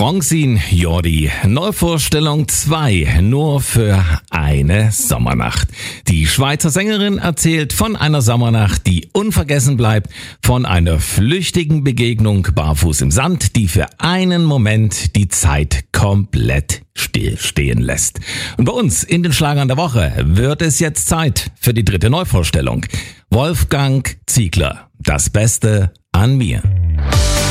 Francine Jordi, Neuvorstellung 2, nur für eine Sommernacht. Die Schweizer Sängerin erzählt von einer Sommernacht, die unvergessen bleibt, von einer flüchtigen Begegnung barfuß im Sand, die für einen Moment die Zeit komplett stillstehen lässt. Und bei uns in den Schlagern der Woche wird es jetzt Zeit für die dritte Neuvorstellung. Wolfgang Ziegler, das Beste an mir.